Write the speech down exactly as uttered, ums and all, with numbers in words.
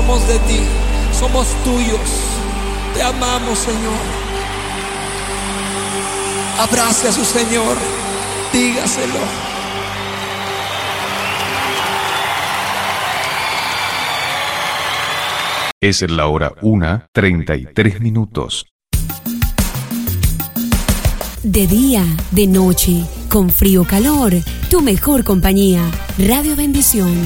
somos de ti, somos tuyos. Te amamos, Señor. Abrace a su Señor, dígaselo. Es la hora una, treinta y tres minutos. De día, de noche, con frío o calor, tu mejor compañía, Radio Bendición.